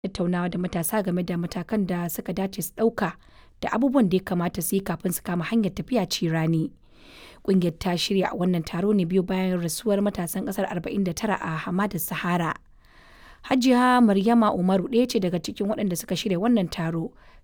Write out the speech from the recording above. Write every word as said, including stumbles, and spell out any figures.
tattaunawa da matasa game da matakan da suka dace su ɗauka da abubuwan da ya kamata su yi kafin su kama hanyar tafiya cirani. Ƙungiyar ta shirya wannan taro ne biyu bayan rasuwar matasan ƙasar arba'in da tara a Hamadar Sahara. Hajiya Maryama Umaru ɗaya ce daga cikin waɗanda suka shirya wannan taro.